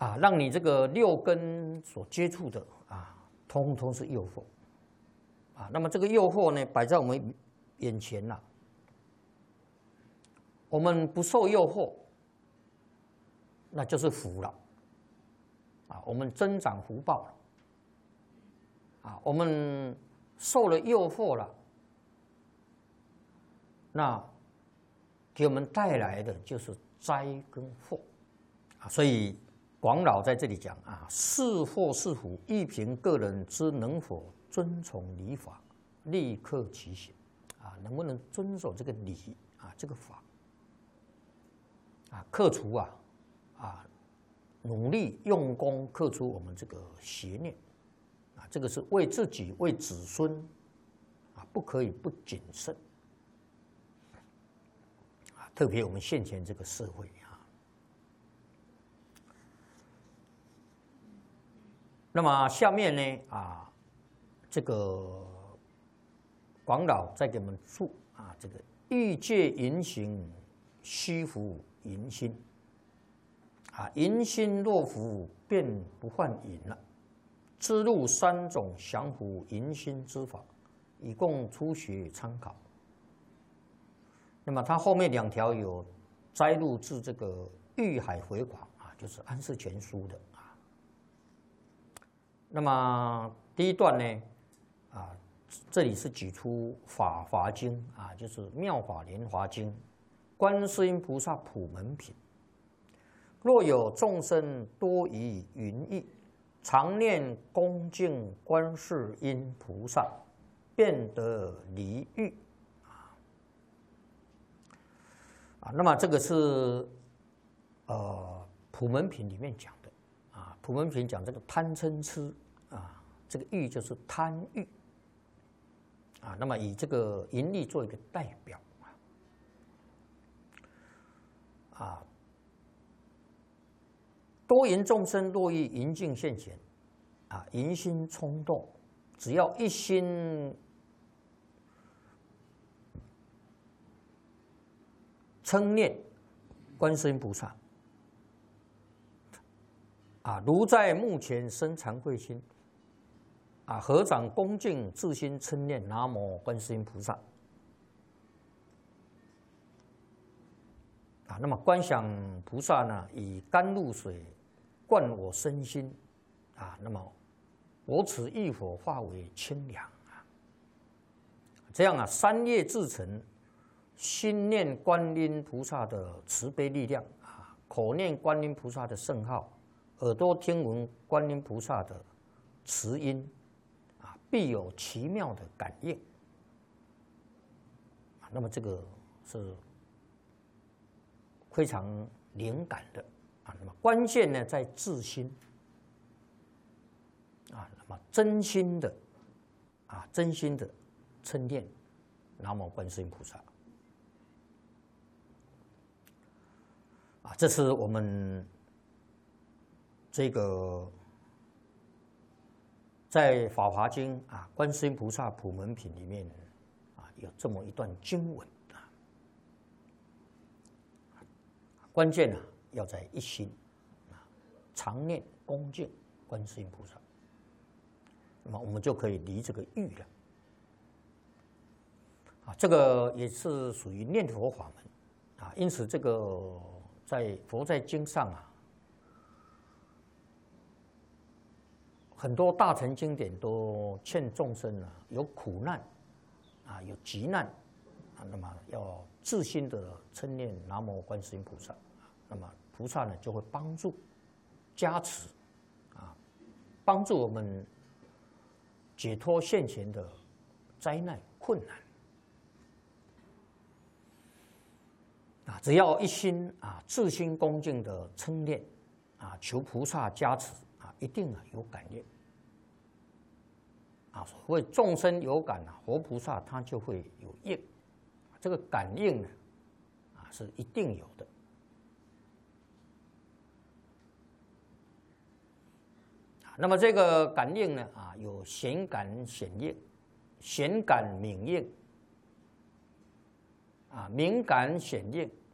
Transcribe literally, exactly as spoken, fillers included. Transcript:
啊，让你这个六根所接触的啊，通通是诱惑啊。那么这个诱惑呢，摆在我们眼前了，我们不受诱惑，那就是福了啊，我们增长福报了啊。我们受了诱惑了，那给我们带来的就是灾跟祸啊。所以广老在这里讲啊，是祸是福，亦凭个人之能否遵从礼法，立刻其行啊，能不能遵守这个礼啊，这个法啊，克除啊啊，努力用功克除我们这个邪念啊，这个是为自己为子孙啊，不可以不谨慎啊，特别我们现前这个社会。那么下面呢啊，这个广老再给我们注啊，这个欲界淫行，虚浮淫心啊，淫心若浮，便不犯淫了。知入三种降伏淫心之法，以供初学参考。那么它后面两条有摘录自这个《欲海回广》啊，就是安世全书的。那么第一段呢，啊，这里是举出《法华经》啊，就是《妙法莲华经》，观世音菩萨普门品。若有众生多疑云意，常念恭敬观世音菩萨，便得离欲啊。啊，那么这个是呃普门品里面讲的啊，普门品讲这个贪嗔痴。啊，这个欲就是贪欲啊，那么以这个淫力做一个代表啊，多淫众生若遇淫境现前啊，淫心冲动，只要一心称念观世音菩萨啊，如在目前生惭愧心。啊，合掌恭敬，自心称念南无观世音菩萨。啊，那么观想菩萨呢，以甘露水灌我身心，啊，那么我此欲火化为清凉啊。这样啊，三业自成，心念观音菩萨的慈悲力量啊，口念观音菩萨的圣号，耳朵听闻观音菩萨的慈音。必有奇妙的感应啊！那么这个是非常灵感的啊。那么关键呢，在自心啊，那么真心的啊，真心的称念南无观世音菩萨啊，这是我们这个。在《法华经》啊，《观世音菩萨普门品》里面啊，有这么一段经文啊。关键呢、啊，要在一心啊，常念恭敬观世音菩萨，那么我们就可以离这个欲了啊。这个也是属于念佛法门啊，因此这个在佛在经上啊。很多大乘经典都劝众生啊，有苦难啊，有急难啊，那么要自心的称念南无观世音菩萨，那么菩萨呢就会帮助、加持啊，帮助我们解脱现前的灾难困难啊。只要一心啊，自心恭敬的称念啊，求菩萨加持啊，一定啊有感应。啊，所谓众生有感啊，活菩萨他就会有应，这个感应呢，啊是一定有的。啊，那么这个感应呢，啊有显感显应，显感明应，啊敏感显应，